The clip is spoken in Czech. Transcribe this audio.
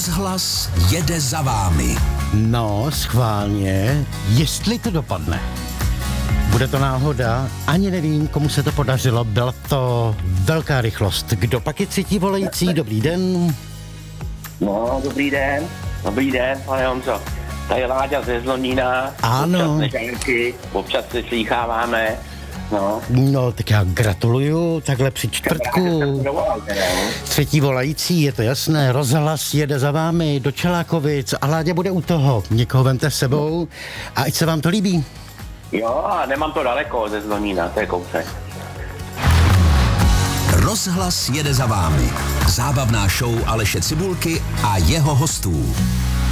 Rozhlas jede za vámi. No, schválně, jestli to dopadne. Bude to náhoda, ani nevím, komu se to podařilo, byla to velká rychlost. Kdo pak je třetí volající? Dobrý den. No, dobrý den, pane Honzo. Tady Láďa ze Zlomína. Ano. Občas se slýcháváme. No, tak já gratuluju, takhle při čtvrtku. Třetí volající, je to jasné, rozhlas jede za vámi do Čelákovic a Láďa bude u toho. Někoho vemte s sebou a ať se vám to líbí. Jo, a nemám to daleko ze Zlomína, to je kousek. Rozhlas jede za vámi. Zábavná show Aleše Cibulky a jeho hostů.